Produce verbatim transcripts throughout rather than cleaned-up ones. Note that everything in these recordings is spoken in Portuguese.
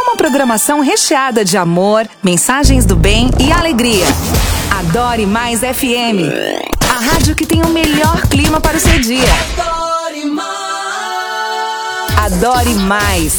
Uma programação recheada de amor, mensagens do bem e alegria. Adore Mais F M. A rádio que tem o melhor clima para o seu dia. Adore Mais. Adore Mais.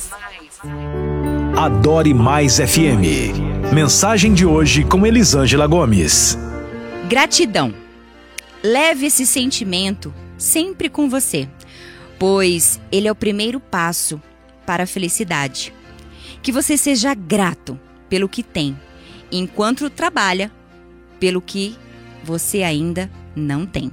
Adore Mais F M. Mensagem de hoje com Elisângela Gomes. Gratidão. Leve esse sentimento sempre com você, pois ele é o primeiro passo para a felicidade. Que você seja grato pelo que tem, enquanto trabalha pelo que você ainda não tem.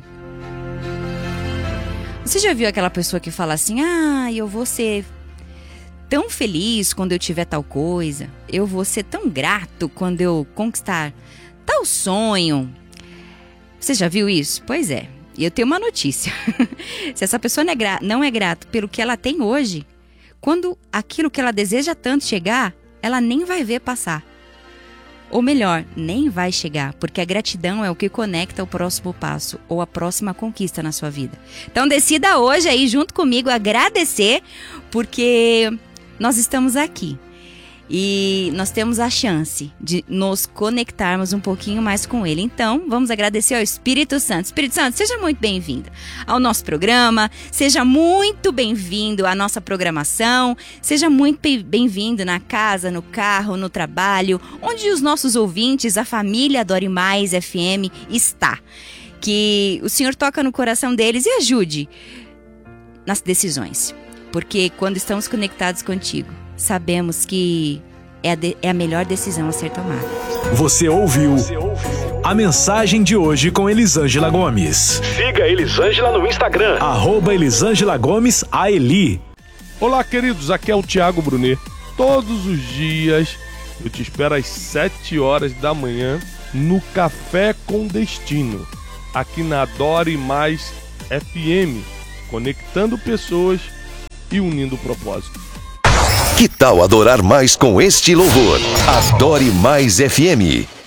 Você já viu aquela pessoa que fala assim: ah, eu vou ser tão feliz quando eu tiver tal coisa, eu vou ser tão grato quando eu conquistar tal sonho. Você já viu isso? Pois é, e eu tenho uma notícia. Se essa pessoa não é, gra- não é grata pelo que ela tem hoje, quando aquilo que ela deseja tanto chegar, ela nem vai ver passar. Ou melhor, nem vai chegar, porque a gratidão é o que conecta o próximo passo ou a próxima conquista na sua vida. Então decida hoje aí junto comigo agradecer, porque nós estamos aqui. E nós temos a chance de nos conectarmos um pouquinho mais com Ele. Então, vamos agradecer ao Espírito Santo. Espírito Santo, seja muito bem-vindo ao nosso programa. Seja muito bem-vindo à nossa programação. Seja muito bem-vindo na casa, no carro, no trabalho, onde os nossos ouvintes, a família Adore Mais F M está. Que o Senhor toca no coração deles e ajude nas decisões. Porque quando estamos conectados contigo, sabemos que é a, de, é a melhor decisão a ser tomada. Você ouviu a mensagem de hoje com Elisângela Gomes. Siga a Elisângela no Instagram, arroba Elisângela Gomes A Eli. Olá, queridos, aqui é o Thiago Brunet. Todos os dias eu te espero às sete horas da manhã no Café com Destino, aqui na Adore Mais F M, conectando pessoas e unindo o propósito. Que tal adorar mais com este louvor? Adore Mais F M.